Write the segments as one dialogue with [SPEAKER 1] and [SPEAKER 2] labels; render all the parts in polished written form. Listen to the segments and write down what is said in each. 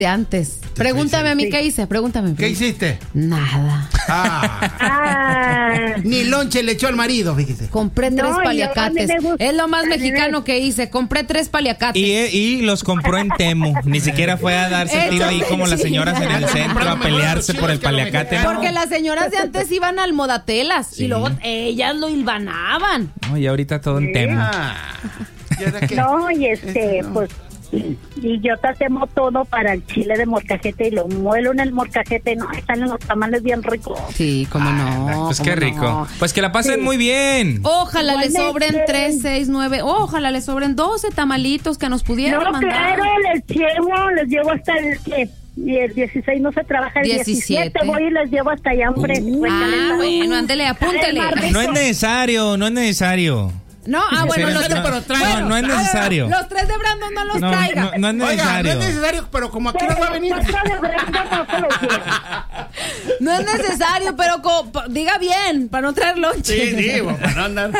[SPEAKER 1] de antes. Pregúntame a mí qué hice, pregúntame.
[SPEAKER 2] ¿Qué hiciste?
[SPEAKER 1] Nada.
[SPEAKER 2] Ni lonche le echó al marido, fíjese.
[SPEAKER 1] Compré 3 paliacates. Es lo más mexicano que hice. Compré 3 paliacates.
[SPEAKER 3] Y los compró en Temu. Ni siquiera fue a darse tiro ahí como las señoras en el centro a pelearse por el paliacate.
[SPEAKER 1] Porque las señoras de antes iban al Modatelas y luego ellas lo hilvanaban.
[SPEAKER 3] No, y ahorita todo en Temu.
[SPEAKER 4] No, y pues... Y yo te hacemos todo para el chile de molcajete y lo muelo en el molcajete y no, salen los tamales bien ricos.
[SPEAKER 1] Sí, cómo no.
[SPEAKER 3] Pues qué rico. No. Pues que la pasen muy bien.
[SPEAKER 1] Ojalá le sobren 3, 6, 9. Ojalá le sobren 12 tamalitos que nos pudieran mandar.
[SPEAKER 4] Claro, les llevo hasta y el 16 no se trabaja, el 17 voy y les llevo hasta allá, hombre.
[SPEAKER 1] Bueno, ándele, apúntele.
[SPEAKER 3] No es necesario.
[SPEAKER 1] No, bueno, los tres,
[SPEAKER 3] pero no es necesario.
[SPEAKER 1] Los 3 de Brandon no los traiga.
[SPEAKER 3] No es necesario.
[SPEAKER 2] Oiga, no es necesario, pero como aquí no va a venir.
[SPEAKER 1] No es necesario, pero diga bien, para no traer lonche.
[SPEAKER 2] Sí, para no andar.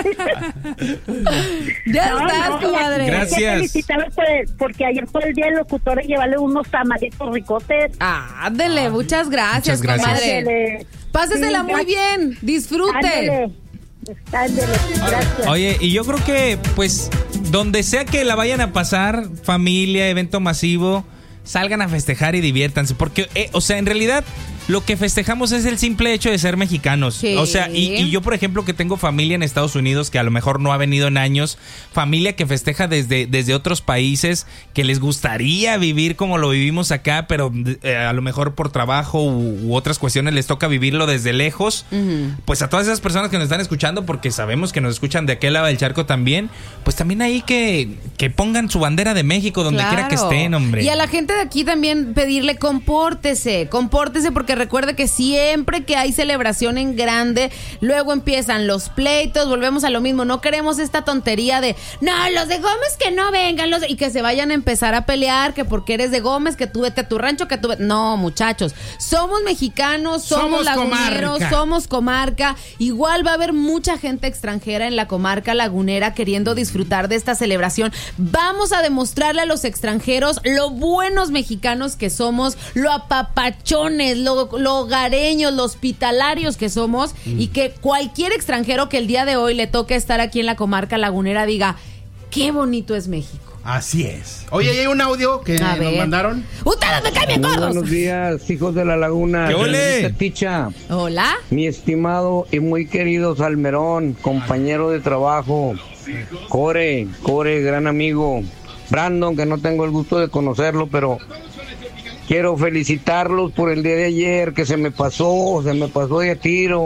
[SPEAKER 1] Ya estás, comadre.
[SPEAKER 3] Gracias.
[SPEAKER 4] Felicitarlos porque ayer fue el día del locutor y llevarle unos tamalitos ricotes.
[SPEAKER 1] Ándele, muchas gracias, comadre. Pásesela muy bien, disfrute.
[SPEAKER 4] Ándele, gracias.
[SPEAKER 3] Oye, y yo creo que, pues, donde sea que la vayan a pasar, familia, evento masivo, salgan a festejar y diviértanse. Porque, en realidad, lo que festejamos es el simple hecho de ser mexicanos.
[SPEAKER 1] Sí.
[SPEAKER 3] O sea, y yo, por ejemplo, que tengo familia en Estados Unidos que a lo mejor no ha venido en años, familia que festeja desde otros países, que les gustaría vivir como lo vivimos acá, pero a lo mejor por trabajo u otras cuestiones les toca vivirlo desde lejos. Uh-huh. Pues a todas esas personas que nos están escuchando, porque sabemos que nos escuchan de aquel lado del charco también, pues también ahí que pongan su bandera de México donde quiera que estén, hombre.
[SPEAKER 1] Y a la gente de aquí también pedirle compórtese porque recuerde que siempre que hay celebración en grande, luego empiezan los pleitos, volvemos a lo mismo. No queremos esta tontería de, no, los de Gómez que no vengan, y que se vayan a empezar a pelear, que porque eres de Gómez, que tú vete a tu rancho, que tú vete. No, muchachos, somos mexicanos, somos laguneros, somos comarca. Igual va a haber mucha gente extranjera en la comarca lagunera queriendo disfrutar de esta celebración. Vamos a demostrarle a los extranjeros lo buenos mexicanos que somos, lo apapachones, lo hogareños, lo hospitalarios que somos, y que cualquier extranjero que el día de hoy le toque estar aquí en la comarca lagunera diga, qué bonito es México.
[SPEAKER 2] Así es. Oye, hay un audio que nos mandaron.
[SPEAKER 1] ¡Ustedes me caen bien gordos!
[SPEAKER 5] Buenos días, hijos de la laguna.
[SPEAKER 3] ¿Qué ole?
[SPEAKER 5] Ticha.
[SPEAKER 1] Hola.
[SPEAKER 5] Mi estimado y muy querido Salmerón, compañero de trabajo. Core, gran amigo. Brandon, que no tengo el gusto de conocerlo, pero quiero felicitarlos por el día de ayer, que se me pasó de tiro.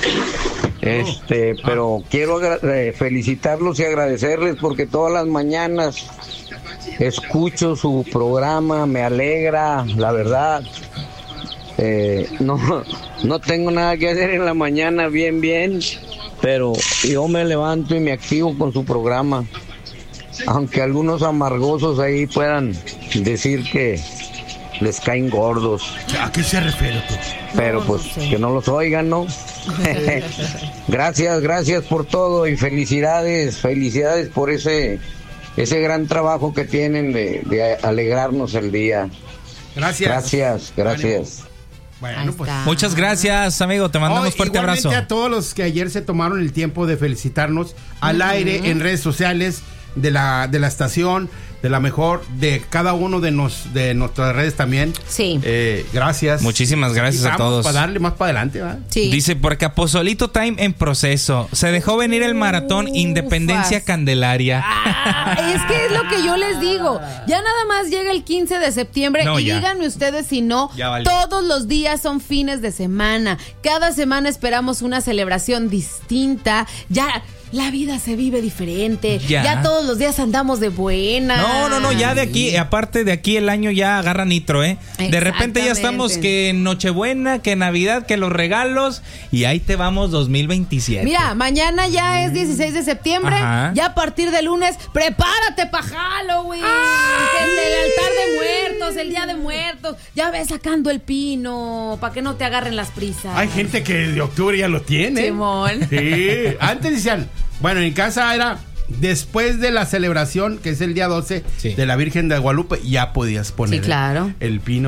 [SPEAKER 5] Pero quiero felicitarlos y agradecerles porque todas las mañanas escucho su programa, me alegra, la verdad. No tengo nada que hacer en la mañana, bien, pero yo me levanto y me activo con su programa. Aunque algunos amargosos ahí puedan decir que les caen gordos.
[SPEAKER 2] ¿A qué se refiere tú?
[SPEAKER 5] Pero no sé. Que no los oigan, ¿no? Gracias por todo y felicidades por ese gran trabajo que tienen de alegrarnos el día. Gracias.
[SPEAKER 2] Bueno, pues
[SPEAKER 3] muchas gracias, amigo, te mandamos fuerte abrazo.
[SPEAKER 2] A todos los que ayer se tomaron el tiempo de felicitarnos al aire, en redes sociales de la estación, de la mejor, de cada uno de nuestras redes también.
[SPEAKER 1] Sí.
[SPEAKER 2] Gracias.
[SPEAKER 3] Muchísimas gracias a todos.
[SPEAKER 2] Para darle más para adelante, ¿verdad?
[SPEAKER 1] Sí.
[SPEAKER 3] Dice por acá, Pozolito Time en proceso. Se dejó venir el maratón Independencia Candelaria.
[SPEAKER 1] Es que es lo que yo les digo. Ya nada más llega el 15 de septiembre díganme ustedes si no, todos los días son fines de semana. Cada semana esperamos una celebración distinta. Ya la vida se vive diferente. Ya todos los días andamos de buena.
[SPEAKER 3] No, ya de aquí, aparte de aquí el año ya agarra nitro, ¿eh? De repente ya estamos que Nochebuena, que Navidad, que los regalos, y ahí te vamos 2027.
[SPEAKER 1] Mira, mañana ya es 16 de septiembre.
[SPEAKER 3] Ajá.
[SPEAKER 1] Ya a partir del lunes, prepárate para Halloween. El altar de muertos, el día de muertos. Ya ves sacando el pino, para que no te agarren las prisas.
[SPEAKER 2] Hay gente que de octubre ya lo tiene.
[SPEAKER 1] Simón.
[SPEAKER 2] Sí, antes decían, bueno, en casa era después de la celebración, que es el día 12 de la Virgen de Guadalupe, ya podías poner
[SPEAKER 1] claro,
[SPEAKER 2] el pino.